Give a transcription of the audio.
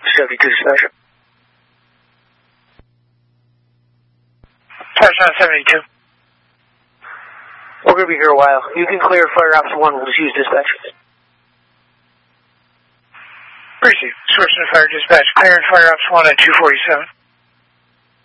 72 dispatcher. Touchdown 72. We're going to be here a while. You can clear Fire Ops 1. We'll just use dispatch. Received. Switching to Fire Dispatch. Clearing Fire Ops 1 at 247.